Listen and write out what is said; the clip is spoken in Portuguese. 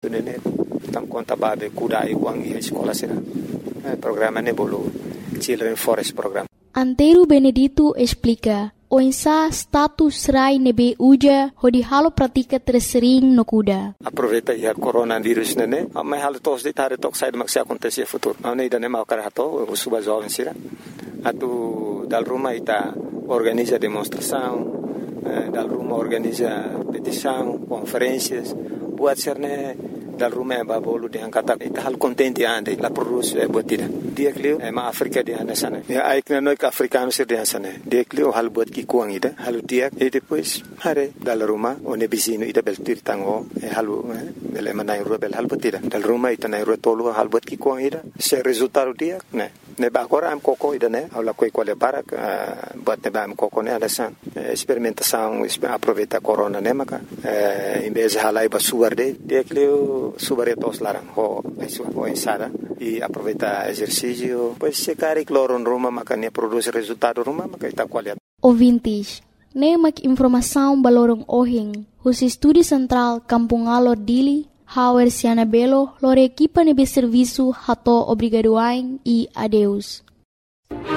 nene tam conta babe kudai uang i escola sira. Programa ne bolo Children Forest Program. Antero Benedito explica o insa status rai nebe uja hodi halo pratika tersering no kuda. Aproveita ia coronavírus nene, mas halo tos de tare tok sai maksi acontecer futuro. Não ida nem mau karato, o suba jovem sira. Atu dal rumah ita organiza demonstração, dal rumah organiza petição, conferências, buat serne dal rumah babolu diangkat ita hal contente ande la produz buatida. Dia klio ma Afrika dia na sana. Ya aikna noi ka africano sir dia sana. Dia klio hal buat ki kuang ida, hal dia e depois hare dal rumah one bisino ida beltir tango halu bele manai ro bel hal buatida. Dal rumah ita nai ro tolu hal buat ki kuang ida. Se resultado dia ne ba agora am koko ida ne aula koi quale barak buat ne ba am koko ne alasan experimentação aproveita corona ne maka em vez de halai ba suarde dia klio subaretos larang ho ensada e aproveita exercício pois se cari cloron ruma maka ne produz resultado ruma maka ita qualidade. Ouvintes, nemak informação balorong ohing, os estúdio central Kampung Alor Dili, Hauer Siana Belo, lore equipa nebe serviço hato obrigadoain e adeus.